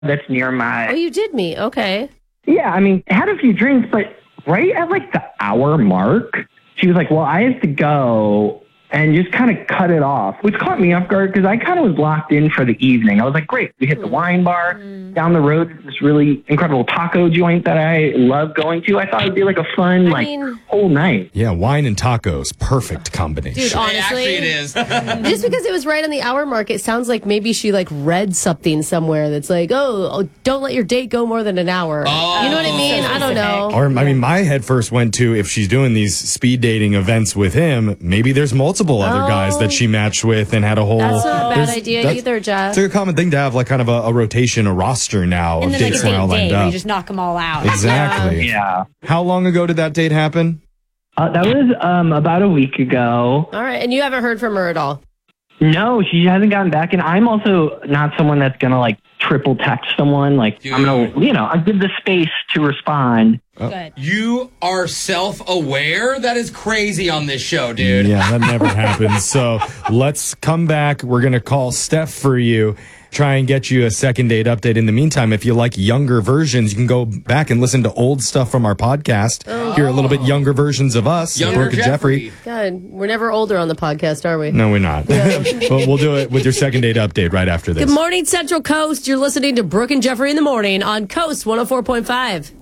that's near my... Oh, you did meet. Okay. Yeah, I mean, had a few drinks, but right at like the hour mark, she was like, well, I have to go, and just kind of cut it off, which caught me off guard because I kind of was locked in for the evening. I was like, great, we hit the wine bar. Down the road is this really incredible taco joint that I love going to. I thought it'd be like a fun, whole night. Yeah, wine and tacos, perfect combination. Dude, honestly, actually it is. Just because it was right on the hour mark, it sounds like maybe she like read something somewhere that's like, oh, don't let your date go more than an hour. Oh, you know what I mean? I don't know. Or, I mean, my head first went to, if she's doing these speed dating events with him, maybe there's multiple other guys that she matched with and had a whole... That's not a bad idea either, Jeff. It's a common thing to have, like, kind of a rotation, a roster now And of then dates like a all date lined where you up. just knock them all out. Exactly. Yeah. How long ago did that date happen? That was about a week ago. All right, and you haven't heard from her at all? No, she hasn't gotten back, and I'm also not someone that's going to, like, triple text someone. Like, Dude. I'm going to, I give the space to respond. Good. You are self-aware? That is crazy on this show, dude. Yeah, that never happens. So let's come back. We're going to call Steph for you. Try and get you a second date update. In the meantime, if you like younger versions, you can go back and listen to old stuff from our podcast. Hear a little bit younger versions of us, Younger Brooke and Jeffrey. God, we're never older on the podcast, are we? No, we're not. But we'll do it with your second date update right after this. Good morning, Central Coast. You're listening to Brooke and Jeffrey in the morning on Coast 104.5.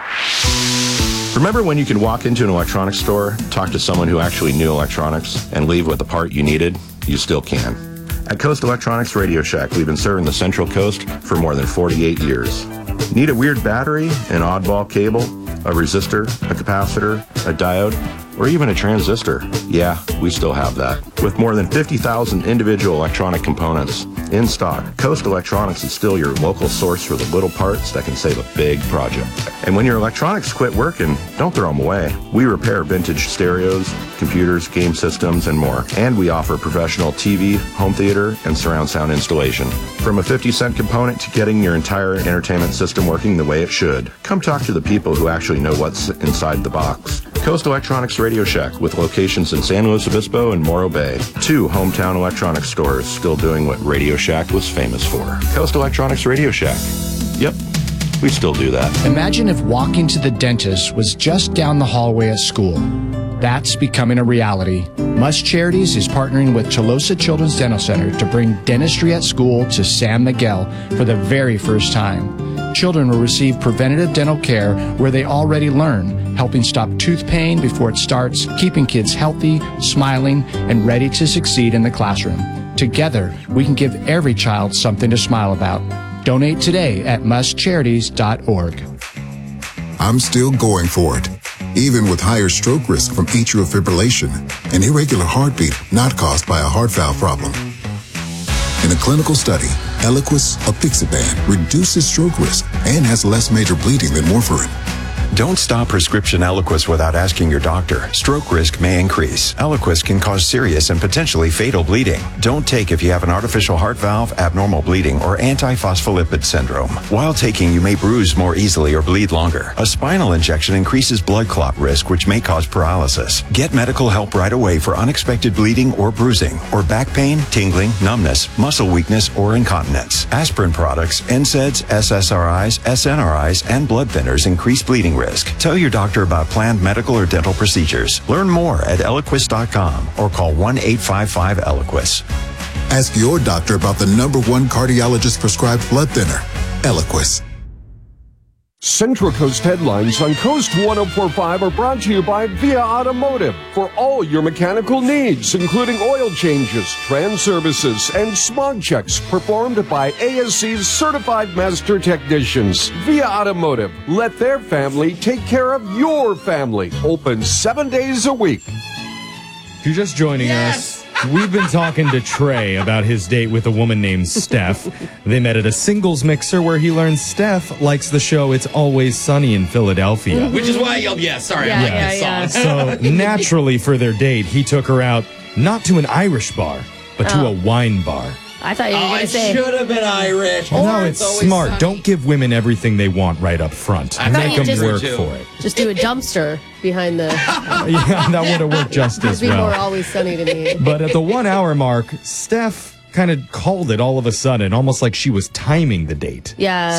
Remember when you could walk into an electronics store, talk to someone who actually knew electronics, and leave with the part you needed? You still can. At Coast Electronics Radio Shack, we've been serving the Central Coast for more than 48 years. Need a weird battery, an oddball cable, a resistor, a capacitor, a diode, or even a transistor? Yeah, we still have that. With more than 50,000 individual electronic components in stock, Coast Electronics is still your local source for the little parts that can save a big project. And when your electronics quit working, don't throw them away. We repair vintage stereos, computers, game systems, and more. And we offer professional TV, home theater, and surround sound installation. From a 50-cent component to getting your entire entertainment system working the way it should, come talk to the people who actually know what's inside the box. Coast Electronics Radio Shack, with locations in San Luis Obispo and Morro Bay. 2 hometown electronics stores still doing what Radio Shack was famous for. Coast Electronics Radio Shack. Yep, we still do that. Imagine if walking to the dentist was just down the hallway at school. That's becoming a reality. Must Charities is partnering with Tolosa Children's Dental Center to bring dentistry at school to San Miguel for the very first time. Children will receive preventative dental care where they already learn, helping stop tooth pain before it starts, keeping kids healthy, smiling, and ready to succeed in the classroom. Together, we can give every child something to smile about. Donate today at mustcharities.org. I'm still going for it, even with higher stroke risk from atrial fibrillation, an irregular heartbeat not caused by a heart valve problem. In a clinical study, Eliquis, apixaban, reduces stroke risk and has less major bleeding than warfarin. Don't stop prescription Eliquis without asking your doctor. Stroke risk may increase. Eliquis can cause serious and potentially fatal bleeding. Don't take if you have an artificial heart valve, abnormal bleeding, or antiphospholipid syndrome. While taking, you may bruise more easily or bleed longer. A spinal injection increases blood clot risk, which may cause paralysis. Get medical help right away for unexpected bleeding or bruising, or back pain, tingling, numbness, muscle weakness, or incontinence. Aspirin products, NSAIDs, SSRIs, SNRIs, and blood thinners increase bleeding risk. Tell your doctor about planned medical or dental procedures. Learn more at Eliquis.com or call 1-855-ELIQUIS. Ask your doctor about the #1 cardiologist prescribed blood thinner, Eliquis. Central Coast headlines on Coast 104.5 are brought to you by Via Automotive for all your mechanical needs, including oil changes, trans services, and smog checks performed by ASC's certified master technicians. Via Automotive, let their family take care of your family. Open 7 days a week. If you're just joining us, we've been talking to Trey about his date with a woman named Steph. They met at a singles mixer where he learned Steph likes the show It's Always Sunny in Philadelphia. Which is why I yelled, yes, sorry, I like this song. So naturally for their date, he took her out not to an Irish bar, but to a wine bar. I thought you were going to say... it should have been Irish. No, it's smart. Don't give women everything they want right up front. Make them work for it. Just do a dumpster behind the... Yeah, that would have worked just as It'd be more well. Always Sunny to me. But at the 1 hour mark, Steph kind of called it all of a sudden, almost like she was timing the date. Yeah.